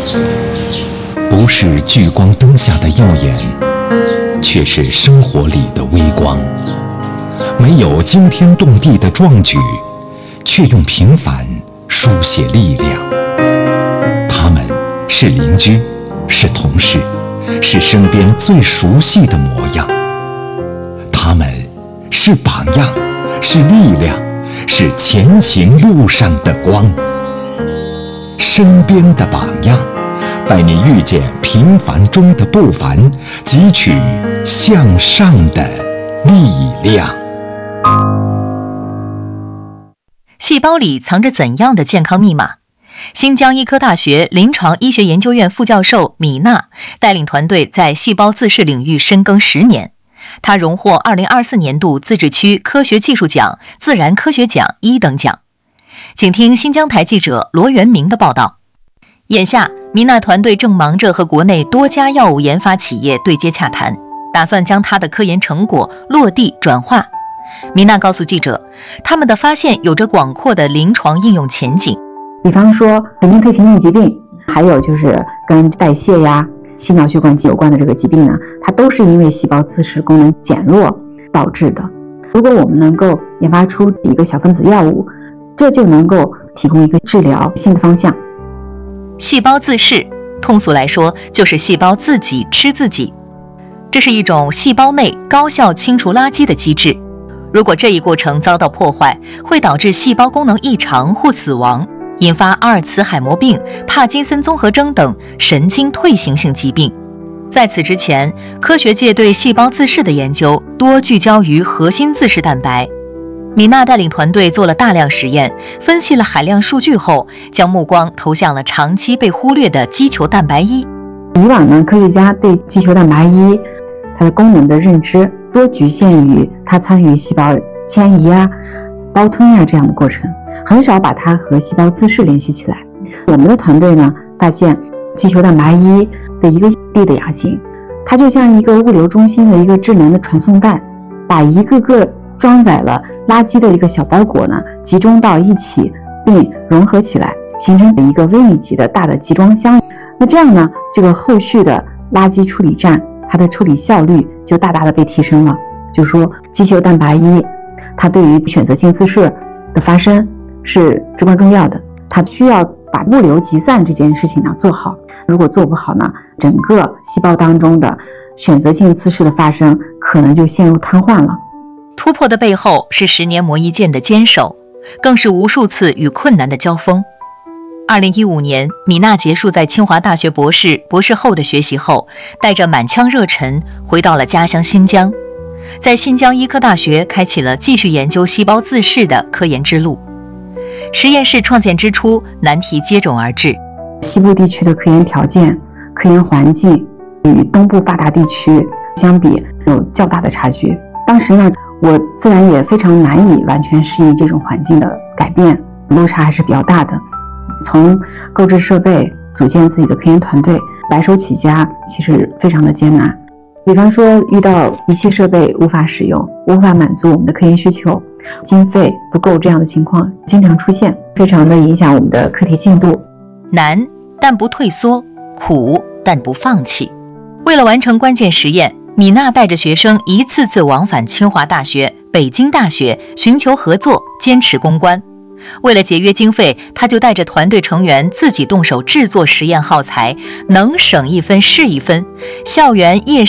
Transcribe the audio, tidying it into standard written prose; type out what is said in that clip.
不是聚光灯下的耀眼，却是生活里的微光。没有惊天动地的壮举，却用平凡书写力量。他们是邻居，是同事，是身边最熟悉的模样。他们是榜样，是力量，是前行路上的光。身边的榜样，带你遇见平凡中的不凡，汲取向上的力量。 细胞里藏着怎样的健康密码？新疆医科大学临床医学研究院副教授米娜带领团队在细胞自噬领域深耕10年，她荣获2024年度自治区科学技术奖、自然科学奖1等奖。请听新疆台记者罗元明的报道。眼下，米娜团队正忙着和国内多家药物研发企业对接洽谈，打算将她的科研成果落地转化。米娜告诉记者，他们的发现有着广阔的临床应用前景， 比方说神经退行性疾病，还有就是跟代谢呀、心脑血管疾有关的这个疾病呢，它都是因为细胞自噬功能减弱导致的。如果我们能够研发出一个小分子药物，这就能够提供一个治疗新的方向。 细胞自噬，通俗来说就是细胞自己吃自己，这是一种细胞内高效清除垃圾的机制。如果这一过程遭到破坏，会导致细胞功能异常或死亡，引发阿尔茨海默病、帕金森综合征等神经退行性疾病。在此之前，科学界对细胞自噬的研究多聚焦于核心自噬蛋白。米娜带领团队做了大量实验，分析了海量数据后，将目光投向了长期被忽略的肌球蛋白1。 以往呢，科学家对肌球蛋白1它的功能的认知多局限于它参与细胞迁移啊、胞吞呀这样的过程，很少把它和细胞自噬联系起来。我们的团队呢，发现肌球蛋白1的一个地的亚型，它就像一个物流中心的一个智能的传送带，把一个个装载了垃圾的一个小包裹呢，集中到一起并融合起来，形成一个微米级的大的集装箱。那这样呢，这个后续的垃圾处理站，它的处理效率就大大的被提升了。就是说，肌球蛋白1，它对于选择性自噬的发生是至关重要的。它需要把物流集散这件事情呢做好。如果做不好呢，整个细胞当中的选择性自噬的发生可能就陷入瘫痪了。 突破的背后是10年磨一剑的坚守，更是无数次与困难的交锋。2015年，米娜结束在清华大学博士后的学习后，带着满腔热忱回到了家乡新疆，在新疆医科大学开启了继续研究细胞自噬的科研之路。实验室创建之初，难题接踵而至。 西部地区的科研条件、科研环境与东部发达地区相比有较大的差距。当时呢，我自然也非常难以完全适应这种环境的改变，落差还是比较大的。从购置设备、组建自己的科研团队，白手起家，其实非常的艰难。比方说，遇到仪器设备无法使用，无法满足我们的科研需求，经费不够这样的情况经常出现，非常的影响我们的课题进度。 难但不退缩，苦但不放弃。为了完成关键实验，米娜带着学生一次次往返清华大学、北京大学，寻求合作，坚持攻关。为了节约经费，他就带着团队成员自己动手制作实验耗材，能省一分是一分。校园夜